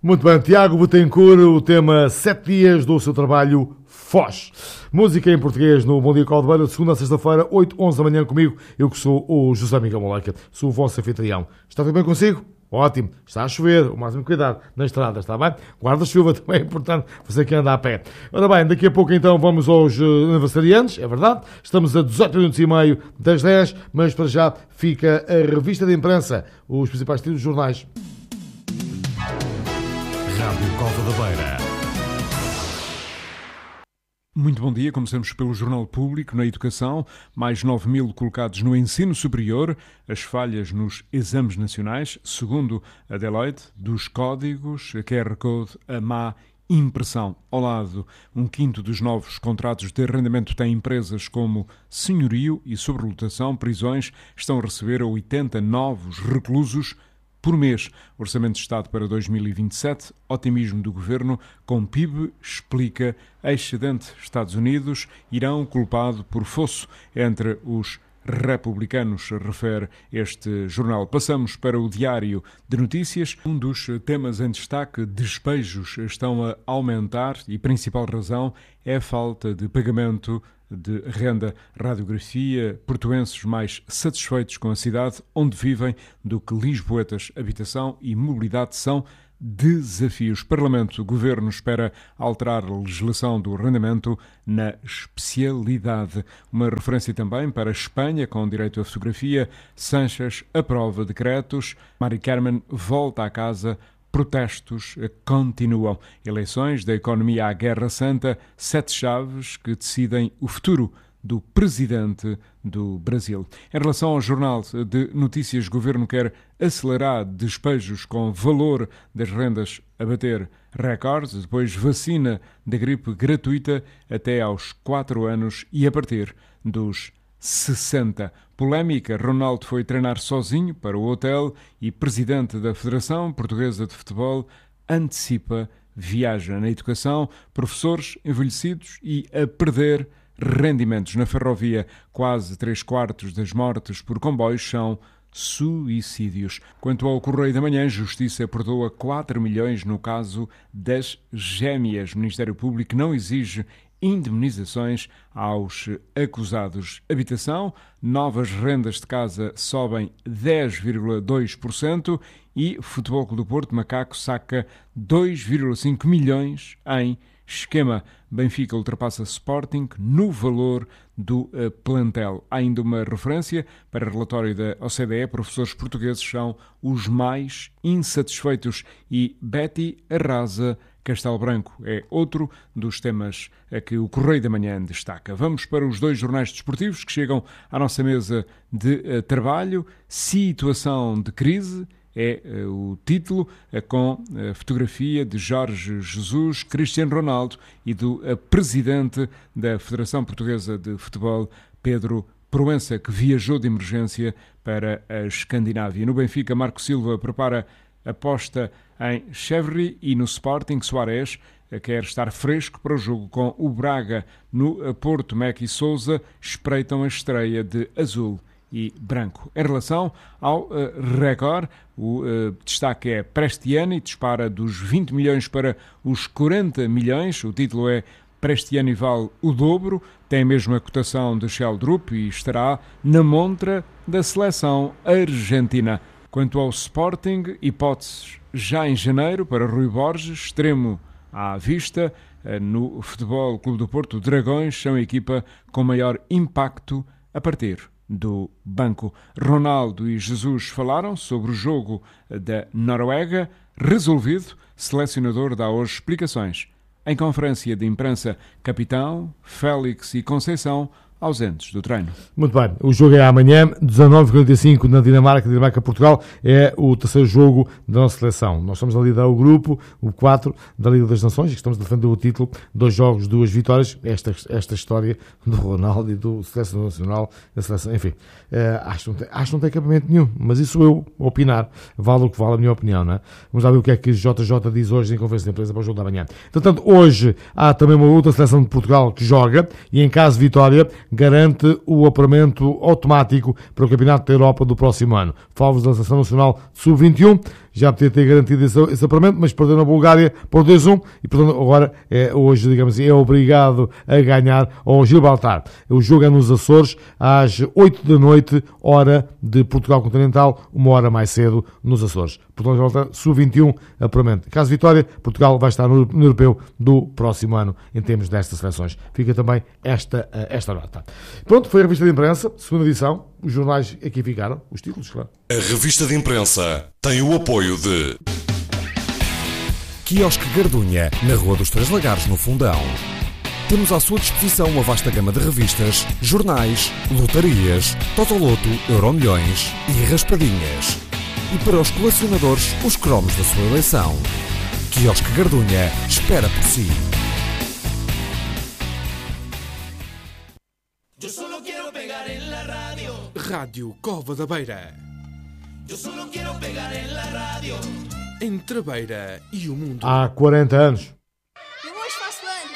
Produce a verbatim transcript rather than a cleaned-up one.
Muito bem, Tiago Betancourt, o tema sete dias do seu trabalho Foz. Música em português no Bom Dia Caldeira, de segunda a sexta-feira, oito, onze da manhã comigo. Eu que sou o José Miguel Moleca, sou o vosso anfitrião. Está tudo bem consigo? Ótimo. Está a chover, o máximo cuidado na estrada, está bem? Guarda-chuva também é importante, você que anda a pé. Ora bem, daqui a pouco então vamos aos uh, aniversariantes, é verdade? Estamos a dezoito minutos e meio das dez, mas para já fica a revista de imprensa, os principais títulos dos jornais. Rádio Cova da Beira. Muito bom dia, começamos pelo Jornal Público. Na educação, mais nove mil colocados no ensino superior, as falhas nos exames nacionais, segundo a Deloitte, dos códigos, a Q R Code, a má impressão. Ao lado, um quinto dos novos contratos de arrendamento tem empresas como senhorio e sobrelotação, prisões, estão a receber oitenta novos reclusos por mês. Orçamento de Estado para dois mil e vinte e sete, otimismo do Governo, com P I B, explica excedente Estados Unidos, Irão culpado por fosso entre os republicanos, refere este jornal. Passamos para o Diário de Notícias. Um dos temas em destaque, despejos estão a aumentar e principal razão é a falta de pagamento de renda. Radiografia, portuenses mais satisfeitos com a cidade onde vivem do que lisboetas. Habitação e mobilidade são desafios. Parlamento, Governo espera alterar a legislação do arrendamento na especialidade. Uma referência também para a Espanha, com direito à fotografia. Sanches aprova decretos. Mari Carmen volta à casa. Protestos continuam. Eleições, da economia à Guerra Santa, sete chaves que decidem o futuro do presidente do Brasil. Em relação ao Jornal de Notícias, o Governo quer acelerar despejos com valor das rendas a bater recordes, depois vacina da gripe gratuita até aos quatro anos e a partir dos sessenta. Polémica, Ronaldo foi treinar sozinho para o hotel e presidente da Federação Portuguesa de Futebol antecipa viagem. Na educação, professores envelhecidos e a perder rendimentos. Na ferrovia, quase três quartos das mortes por comboios são suicídios. Quanto ao Correio da Manhã, Justiça perdoa quatro milhões no caso das gêmeas. O Ministério Público não exige indemnizações aos acusados. Habitação, novas rendas de casa sobem dez vírgula dois por cento e Futebol Clube do Porto, Macaco, saca dois vírgula cinco milhões em esquema. Benfica ultrapassa Sporting no valor do uh, plantel. Há ainda uma referência para o relatório da O C D E. Professores portugueses são os mais insatisfeitos e Betty arrasa Castelo Branco. É outro dos temas a que o Correio da Manhã destaca. Vamos para os dois jornais desportivos que chegam à nossa mesa de uh, trabalho. Situação de crise é uh, o título, uh, com a fotografia de Jorge Jesus, Cristiano Ronaldo e do uh, presidente da Federação Portuguesa de Futebol, Pedro Proença, que viajou de emergência para a Escandinávia. No Benfica, Marco Silva prepara aposta em Chevry e no Sporting, Soares quer estar fresco para o jogo com o Braga. No Porto, Meque e Sousa espreitam a estreia de azul e branco. Em relação ao uh, Record, o uh, destaque é Prestiani, dispara dos vinte milhões para os quarenta milhões. O título é Prestiani vale o dobro, tem a mesma cotação de Sheldrup e estará na montra da seleção argentina. Quanto ao Sporting, hipóteses já em janeiro para Rui Borges, extremo à vista. No Futebol Clube do Porto, Dragões são a equipa com maior impacto a partir do banco. Ronaldo e Jesus falaram sobre o jogo da Noruega. Resolvido, selecionador dá hoje explicações. Em conferência de imprensa, capitão, Félix e Conceição ausentes do treino. Muito bem, o jogo é amanhã, dezanove e quarenta e cinco na Dinamarca, Dinamarca-Portugal, é o terceiro jogo da nossa seleção. Nós estamos a liderar o grupo, o quatro da Liga das Nações, e estamos a defender o título, dois jogos, duas vitórias, esta, esta história do Ronaldo e do Seleção Nacional, da seleção, enfim, é, acho, que não tem, acho que não tem cabimento nenhum, mas isso eu opinar, vale o que vale a minha opinião, não é? Vamos lá ver o que é que J J diz hoje em conferência de imprensa para o jogo da manhã. Portanto, hoje há também uma outra seleção de Portugal que joga, e em caso de vitória, garante o apuramento automático para o Campeonato da Europa do próximo ano. Falo-vos da Seleção Nacional sub vinte e um já podia ter garantido esse, esse apuramento, mas perdeu na Bulgária por dois a um e, portanto, agora é, hoje, digamos assim, é obrigado a ganhar ao Gibraltar. O jogo é nos Açores, às oito da noite, hora de Portugal Continental, uma hora mais cedo nos Açores. Portugal sub vinte e um, apuramento. Caso vitória, Portugal vai estar no, no Europeu do próximo ano, em termos destas seleções. Fica também esta, esta nota. Pronto, foi a revista de imprensa, segunda edição. Os jornais aqui ficaram, os títulos, claro. A revista de imprensa tem o apoio de Quiosque Gardunha, na Rua dos Três Lagares, no Fundão. Temos à sua disposição uma vasta gama de revistas, jornais, lotarias, Totoloto, Euromilhões e raspadinhas. E para os colecionadores, os cromos da sua eleição. Quiosque Gardunha espera por si. Eu solo quero pegar en la radio. Rádio Cova da Beira. Eu solo quero pegar en la radio. Entre Beira e o mundo. Há quarenta anos.